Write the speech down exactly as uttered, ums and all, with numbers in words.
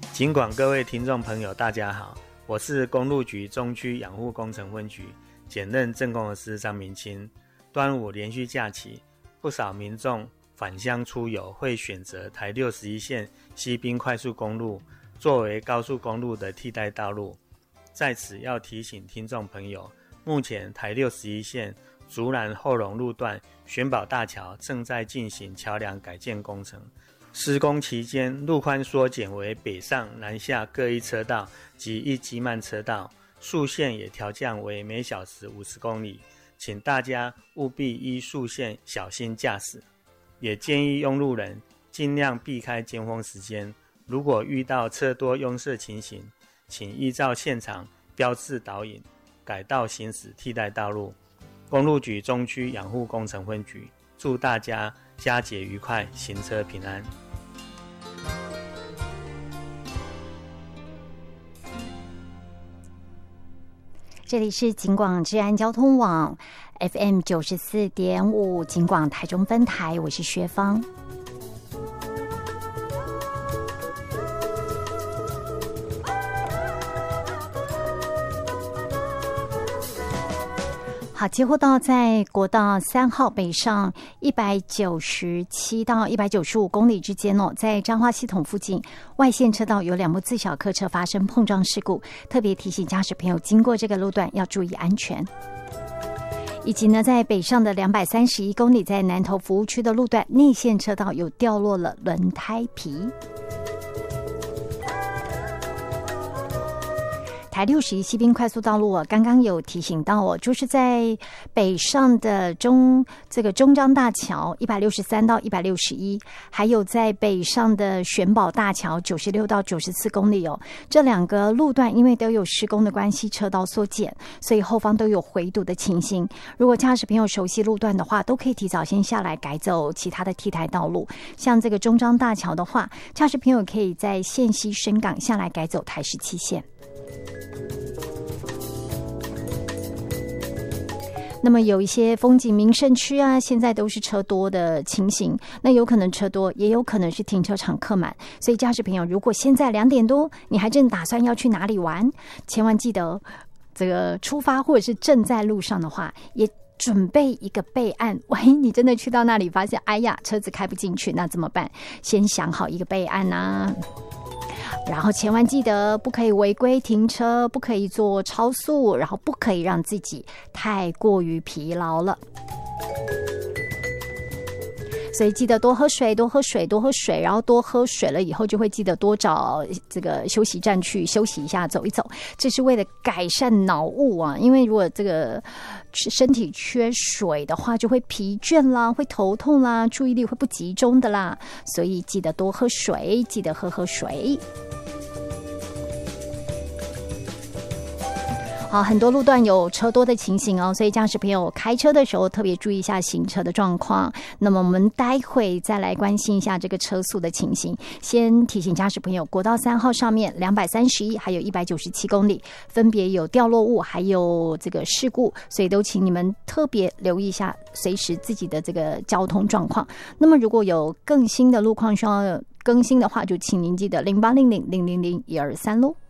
尽管各位听众朋友大家好，我是公路局中区养护工程分局兼任正工的师张明清。端午连续假期，不少民众返乡出游会选择台六十一线西滨快速公路作为高速公路的替代道路。在此要提醒听众朋友，目前台六十一线竹南后龙路段玄宝大桥正在进行桥梁改建工程，施工期间路宽缩减为北上南下各一车道及一机慢车道，速限也调降为每小时五十公里，请大家务必依速限小心驾驶。也建议用路人尽量避开尖峰时间，如果遇到车多拥塞情形，请依照现场标示导引改道行驶替代道路。公路局中区养护工程分局祝大家佳节愉快，行车平安。 这里是警广治安交通网 F M 九十四点五 警广台中分台，我是薛芳。好，接获到在国道三号北上一百九十七到一百九十五公里之间哦，在彰化系统附近外线车道有两部自小客车发生碰撞事故，特别提醒驾驶朋友经过这个路段要注意安全。以及呢，在北上的两百三十一公里，在南投服务区的路段内线车道有掉落了轮胎皮。台六十一西滨快速道路啊，刚刚有提醒到哦，就是在北上的中这个中彰大桥一百六十三到一百六十一，还有在北上的玄宝大桥九十六到九十四公里哦，这两个路段因为都有施工的关系，车道缩减，所以后方都有回堵的情形。如果驾驶朋友熟悉路段的话，都可以提早先下来改走其他的替代道路。像这个中彰大桥的话，驾驶朋友可以在线西深港下来改走台十七线。那么有一些风景名胜区啊，现在都是车多的情形，那有可能车多，也有可能是停车场客满，所以驾驶朋友如果现在两点多你还正打算要去哪里玩，千万记得这个出发或者是正在路上的话，也准备一个备案，万一你真的去到那里发现哎呀车子开不进去，那怎么办？先想好一个备案啊，然后千万记得不可以违规停车，不可以做超速，然后不可以让自己太过于疲劳了。所以记得多喝水，多喝水，多喝水，然后多喝水了以后就会记得多找这个休息站去休息一下，走一走，这是为了改善脑雾啊。因为如果这个身体缺水的话，就会疲倦啦，会头痛啦，注意力会不集中的啦，所以记得多喝水，记得喝喝水。好，很多路段有车多的情形哦，所以驾驶朋友开车的时候特别注意一下行车的状况。那么我们待会再来关心一下这个车速的情形。先提醒驾驶朋友，国道三号上面两百三十一还有一百九十七公里，分别有掉落物还有这个事故，所以都请你们特别留意一下，随时自己的这个交通状况。那么如果有更新的路况需要更新的话，就请您记得零八零零零零零一二三喽。